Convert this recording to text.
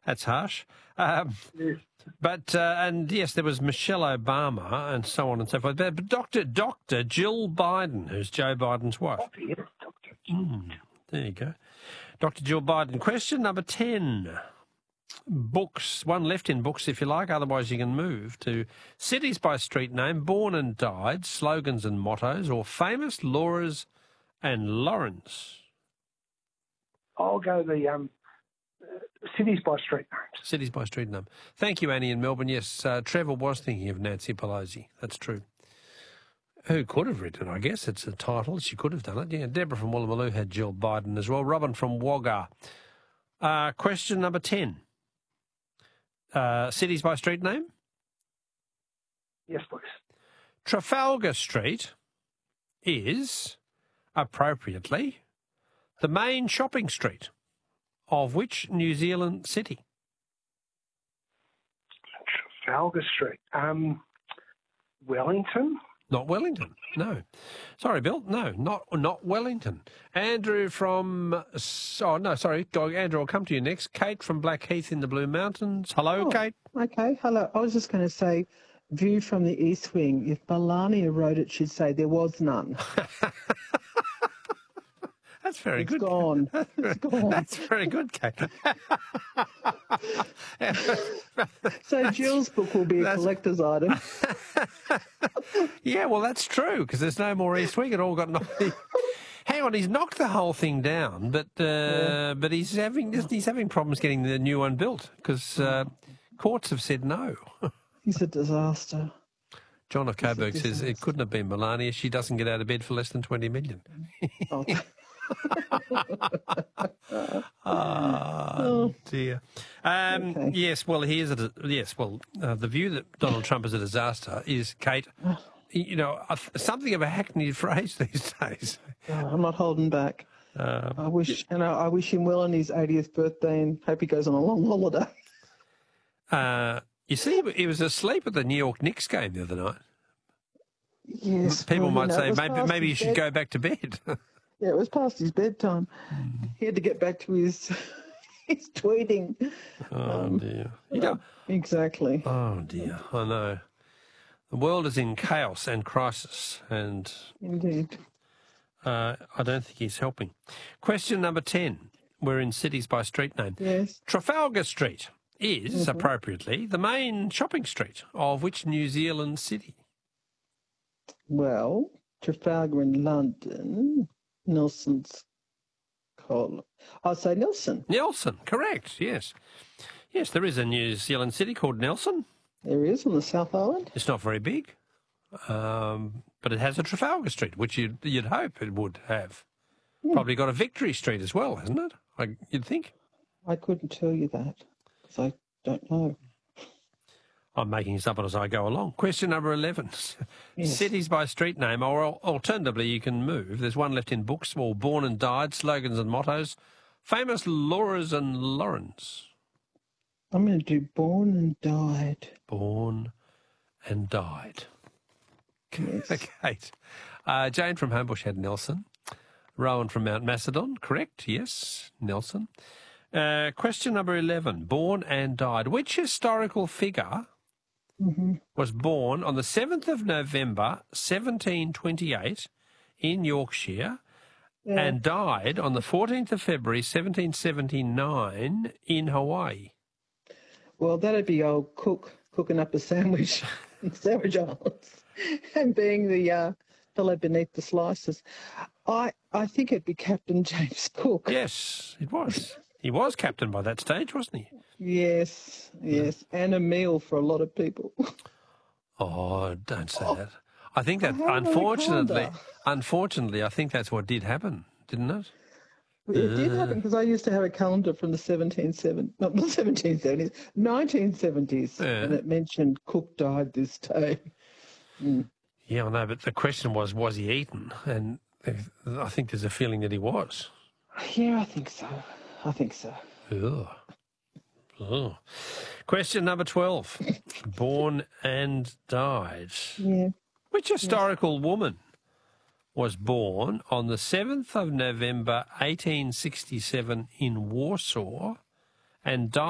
That's harsh. Yes. But and yes, there was Michelle Obama and so on and so forth. But Dr. Jill Biden, who's Joe Biden's wife. Doctor, yes, Doctor. There you go. Dr. Jill Biden. Question number 10. Books. One left in books, if you like. Otherwise, you can move to cities by street name, born and died, slogans and mottos, or famous Lauras and Laurens. I'll go the cities by street names. Cities by street name. Thank you, Annie in Melbourne. Yes, Trevor was thinking of Nancy Pelosi. That's true. Who could have written it, I guess. It's a title. She could have done it. Yeah, Deborah from Woolloomooloo had Jill Biden as well. Robin from Wagga. Question number 10. Cities by street name? Yes, please. Trafalgar Street is, appropriately, the main shopping street of which New Zealand city? Trafalgar Street. Wellington? Not Wellington, no. Sorry, Bill, no, not Wellington. Andrew from... Oh, no, sorry, Andrew, I'll come to you next. Kate from Blackheath in the Blue Mountains. Hello, Kate. Okay, hello. I was just going to say, view from the East Wing. If Melania wrote it, she'd say there was none. That's very good. Gone. It's gone. That's very good, Kate. So Jill's book will be a collector's item. Yeah, well, that's true, because there's no more East Wing. It all got knocked. Hang on, he's knocked the whole thing down, but he's having problems getting the new one built because courts have said no. He's a disaster. John of Coburg says it couldn't have been Melania. She doesn't get out of bed for less than 20 million. Oh. Oh dear. Okay. Yes. Well, the view that Donald Trump is a disaster is, Kate, you know, something of a hackneyed phrase these days. I'm not holding back. I wish him well on his 80th birthday and hope he goes on a long holiday. You see, he was asleep at the New York Knicks game the other night. Yes. People might say maybe you should go back to bed. Yeah, it was past his bedtime. He had to get back to his tweeting. Oh, dear. You know, exactly. Oh, dear. I know. The world is in chaos and crisis, and Indeed. I don't think he's helping. Question number 10. We're in cities by street name. Yes. Trafalgar Street is, appropriately, the main shopping street of which New Zealand city? Well, Trafalgar in London, Nelson's Column. I'll say Nelson. Nelson, correct, yes. Yes, there is a New Zealand city called Nelson. There is, on the South Island. It's not very big, but it has a Trafalgar Street, which you'd hope it would have. Probably got a Victory Street as well, hasn't it? You'd think. I couldn't tell you that, because I don't know. I'm making this up as I go along. Question number 11. Yes. Cities by street name, or alternatively you can move. There's one left in books, or born and died, slogans and mottos. Famous Lauras and Laurens. I'm going to do born and died. Born and died. Yes. Kate. Jane from Homebush had Nelson. Rowan from Mount Macedon, correct, yes, Nelson. Question number 11, born and died. Which historical figure was born on the 7th of November, 1728 in Yorkshire and died on the 14th of February, 1779 in Hawaii? Well, that'd be old Cook cooking up a sandwich in Sandwich Islands and being the fellow beneath the slices. I think it'd be Captain James Cook. Yes, it was. He was captain by that stage, wasn't he? Yes, yes, and a meal for a lot of people. Oh, don't say that. I think that, unfortunately, I think that's what did happen, didn't it? It did happen because I used to have a calendar from the 1970s, and it mentioned Cook died this day. Yeah, I know, but the question was he eaten? And I think there's a feeling that he was. Yeah, I think so. Ugh. Oh. Question number 12. Born and died. Yeah. Which historical woman was born on the 7th of November, 1867 in Warsaw and died